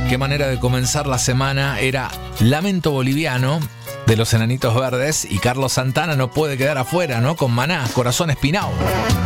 Qué manera de comenzar la semana. Era Lamento Boliviano de los Enanitos Verdes, y Carlos Santana no puede quedar afuera, ¿no? Con Maná, Corazón Espinao.